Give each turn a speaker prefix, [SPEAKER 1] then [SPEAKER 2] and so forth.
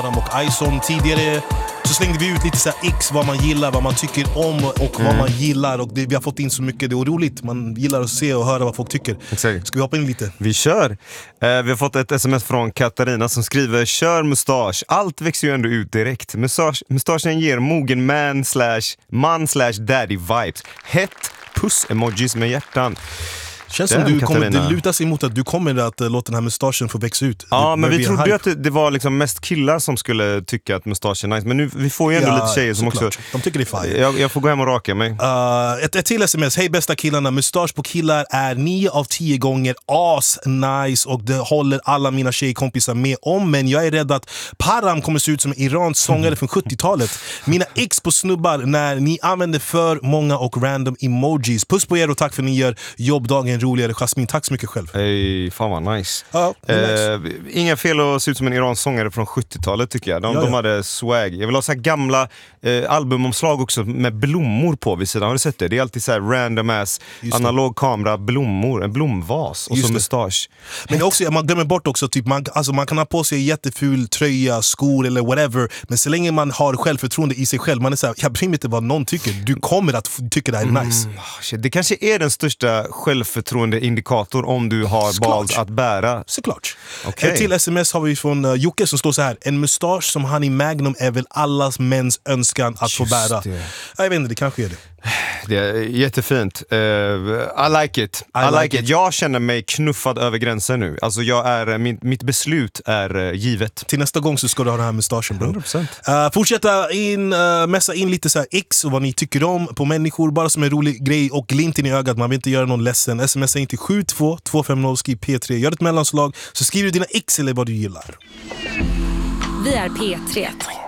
[SPEAKER 1] och Ison tidigare. Så slängde vi ut lite så här X, vad man gillar, vad man tycker om och vad man gillar. Och vi har fått in så mycket, det är roligt. Man gillar att se och höra vad folk tycker.
[SPEAKER 2] Exakt.
[SPEAKER 1] Ska vi hoppa in lite?
[SPEAKER 2] Vi kör. Vi har fått ett sms från Katarina som skriver: kör mustasch, allt växer ju ändå ut direkt. Mustaschen ger mogen man/daddy vibes. Hett puss-emojis med hjärtan.
[SPEAKER 1] Känns som det lutar sig emot att du kommer att låta den här mustaschen få växa ut.
[SPEAKER 2] Ja, men vi trodde ju att det var liksom mest killar som skulle tycka att mustaschen är nice. Men nu, vi får ju ändå lite tjejer som också...
[SPEAKER 1] De tycker det är fine.
[SPEAKER 2] Jag får gå hem och raka mig.
[SPEAKER 1] Ett till sms. Hej bästa killarna. Mustasch på killar är 9 av 10 gånger nice och det håller alla mina tjejkompisar med om. Men jag är rädd att Param kommer se ut som en iransk sångare från 70-talet. Mina ex på snubbar när ni använder för många och random emojis. Puss på er och tack för att ni gör jobbdagen roligare. Jasmin, tack så mycket själv.
[SPEAKER 2] Hey, fan vad nice.
[SPEAKER 1] Nice.
[SPEAKER 2] Inga fel att se ut som en iransk sångare från 70-talet tycker jag. De hade swag. Jag vill ha så här gamla albumomslag också med blommor på vid sidan. Har du sett det? Det är alltid så här random ass analog kamera, blommor, en blomvas och så mustasch. Men
[SPEAKER 1] också, man glömmer bort också typ, man kan ha på sig en jätteful tröja, skor eller whatever, men så länge man har självförtroende i sig själv, man är så här, jag bryr mig inte vad någon tycker. Du kommer att tycka det här är nice.
[SPEAKER 2] Det kanske är den största självförtroende-indikator om du har valt att bära.
[SPEAKER 1] Såklart. Okay. Till sms har vi från Jocke som står så här: en mustasch som han i Magnum är väl allas mäns önskan att få bära. Jag vet inte, det kanske är det.
[SPEAKER 2] Det är jättefint. I like it. Jag känner mig knuffad över gränsen nu. Alltså mitt beslut är givet.
[SPEAKER 1] Till nästa gång så ska du ha den här mustaschen, bro.
[SPEAKER 2] 100%.
[SPEAKER 1] Fortsätta mässa in lite så här X och vad ni tycker om på människor, bara som en rolig grej och glimten i ögat. Man vill inte göra någon ledsen. Smsa in till 72250, skriv P3. Gör ett mellanslag, så skriver du dina X eller vad du gillar.
[SPEAKER 3] Vi är P3.